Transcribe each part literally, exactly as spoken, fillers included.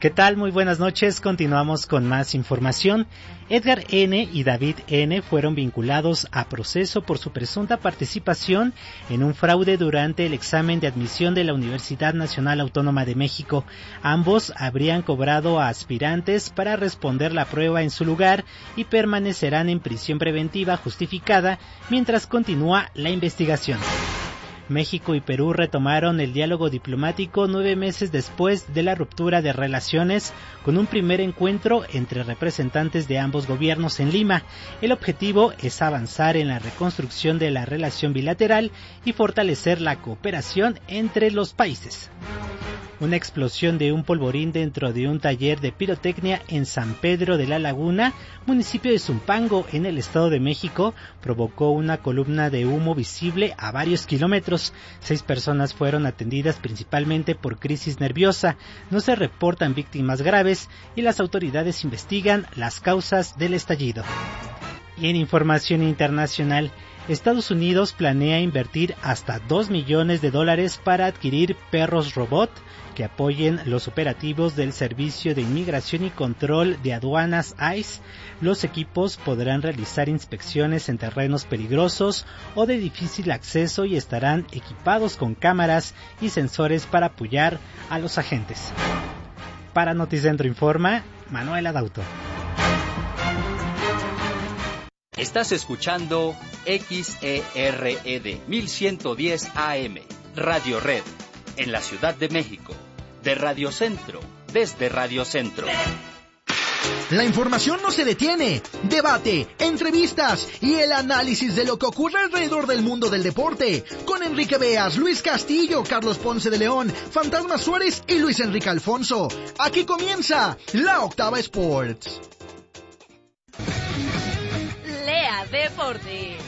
¿Qué tal? Muy buenas noches. Continuamos con más información. Edgar N. y David N. fueron vinculados a proceso por su presunta participación en un fraude durante el examen de admisión de la Universidad Nacional Autónoma de México. Ambos habrían cobrado a aspirantes para responder la prueba en su lugar y permanecerán en prisión preventiva justificada mientras continúa la investigación. México y Perú retomaron el diálogo diplomático nueve meses después de la ruptura de relaciones, con un primer encuentro entre representantes de ambos gobiernos en Lima. El objetivo es avanzar en la reconstrucción de la relación bilateral y fortalecer la cooperación entre los países. Una explosión de un polvorín dentro de un taller de pirotecnia en San Pedro de la Laguna, municipio de Zumpango, en el Estado de México, provocó una columna de humo visible a varios kilómetros. Seis personas fueron atendidas principalmente por crisis nerviosa. No se reportan víctimas graves y las autoridades investigan las causas del estallido. Y en información internacional, Estados Unidos planea invertir hasta dos millones de dólares para adquirir perros robot que apoyen los operativos del Servicio de Inmigración y Control de Aduanas I C E. Los equipos podrán realizar inspecciones en terrenos peligrosos o de difícil acceso y estarán equipados con cámaras y sensores para apoyar a los agentes. Para Noticentro Informa, Manuel Adauto. Estás escuchando X E R E D mil ciento diez A M, Radio Red, en la Ciudad de México, de Radio Centro, desde Radio Centro. La información no se detiene. Debate, entrevistas y el análisis de lo que ocurre alrededor del mundo del deporte. Con Enrique Beas, Luis Castillo, Carlos Ponce de León, Fantasma Suárez y Luis Enrique Alfonso. Aquí comienza La Octava Sports. Lea Deporte.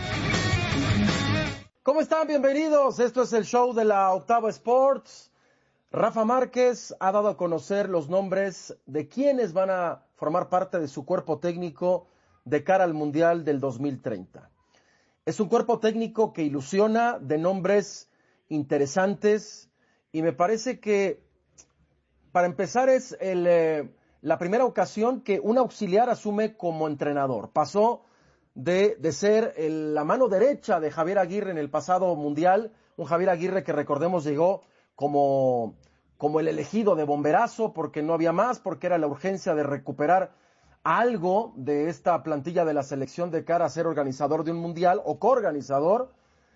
¿Cómo están? Bienvenidos. Esto es el show de La Octava Sports. Rafa Márquez ha dado a conocer los nombres de quienes van a formar parte de su cuerpo técnico de cara al Mundial del dos mil treinta. Es un cuerpo técnico que ilusiona, de nombres interesantes, y me parece que, para empezar, es el, eh, la primera ocasión que un auxiliar asume como entrenador. Pasó de, de ser el, la mano derecha de Javier Aguirre en el pasado Mundial, un Javier Aguirre que, recordemos, llegó como, como el elegido de bomberazo porque no había más, porque era la urgencia de recuperar algo de esta plantilla de la selección de cara a ser organizador de un mundial o coorganizador,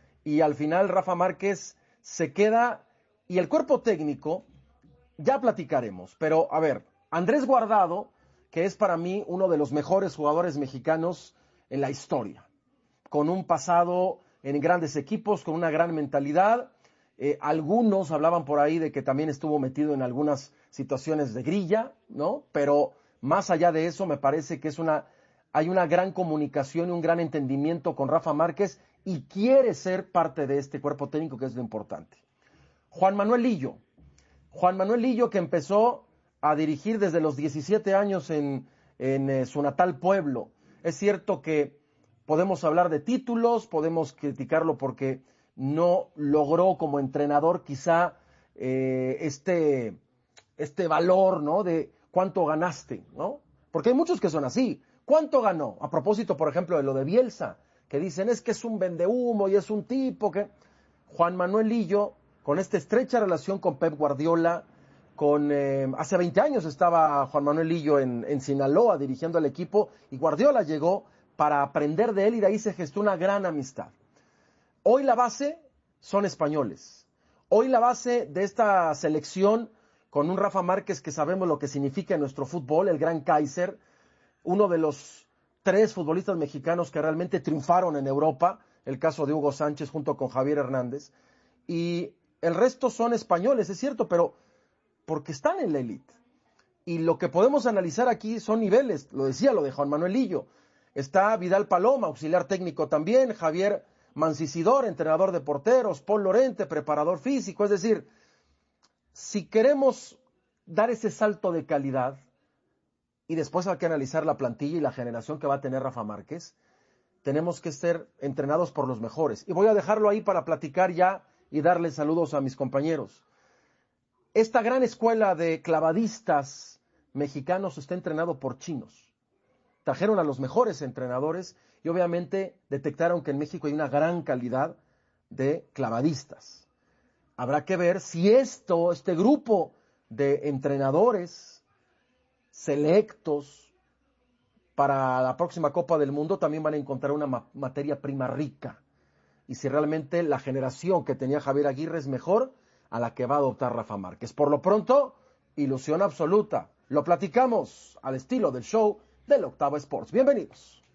y al final Rafa Márquez se queda, y el cuerpo técnico ya platicaremos, pero a ver, Andrés Guardado, que es para mí uno de los mejores jugadores mexicanos en la historia, con un pasado en grandes equipos, con una gran mentalidad. Eh, algunos hablaban por ahí de que también estuvo metido en algunas situaciones de grilla, ¿no? Pero más allá de eso, me parece que es una, hay una gran comunicación y un gran entendimiento con Rafa Márquez, y quiere ser parte de este cuerpo técnico, que es lo importante. Juan Manuel Lillo. Juan Manuel Lillo, que empezó a dirigir desde los diecisiete años en, en eh, su natal pueblo. Es cierto que podemos hablar de títulos, podemos criticarlo porque no logró como entrenador quizá eh, este, este valor, ¿no? De cuánto ganaste, ¿no? Porque hay muchos que son así. ¿Cuánto ganó? A propósito, por ejemplo, de lo de Bielsa, que dicen es que es un vendehumo y es un tipo que... Juan Manuel Lillo, con esta estrecha relación con Pep Guardiola, con eh, hace veinte años estaba Juan Manuel Lillo en, en Sinaloa dirigiendo al equipo, y Guardiola llegó para aprender de él, y de ahí se gestó una gran amistad. Hoy la base son españoles. Hoy la base de esta selección, con un Rafa Márquez que sabemos lo que significa en nuestro fútbol, el gran Kaiser, uno de los tres futbolistas mexicanos que realmente triunfaron en Europa, el caso de Hugo Sánchez junto con Javier Hernández, y el resto son españoles, es cierto, pero porque están en la élite. Y lo que podemos analizar aquí son niveles, lo decía lo de Juan Manuel Lillo. Está Vidal Paloma, auxiliar técnico también, Javier Mancisidor, entrenador de porteros, Paul Lorente, preparador físico. Es decir, si queremos dar ese salto de calidad, y después hay que analizar la plantilla y la generación que va a tener Rafa Márquez, tenemos que ser entrenados por los mejores. Y voy a dejarlo ahí para platicar ya y darles saludos a mis compañeros. esta gran escuela de clavadistas mexicanos está entrenado por chinos. Trajeron a los mejores entrenadores y obviamente detectaron que en México hay una gran calidad de clavadistas. Habrá que ver si esto, este grupo de entrenadores selectos para la próxima Copa del Mundo también van a encontrar una ma- materia prima rica. Y si realmente la generación que tenía Javier Aguirre es mejor a la que va a adoptar Rafa Márquez. Por lo pronto, ilusión absoluta. Lo platicamos al estilo del show del Octavo Sports. Bienvenidos.